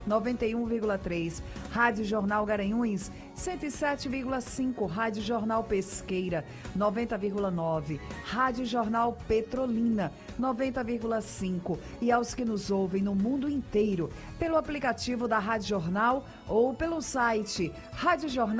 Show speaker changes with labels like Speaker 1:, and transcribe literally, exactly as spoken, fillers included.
Speaker 1: noventa e um vírgula três. Rádio Jornal Garanhuns, cento e sete vírgula cinco. Rádio Jornal Pesqueira, noventa vírgula nove. Rádio Jornal Petrolina, noventa vírgula cinco. E aos que nos ouvem no mundo inteiro, pelo aplicativo da Rádio Jornal ou pelo site rádio jornal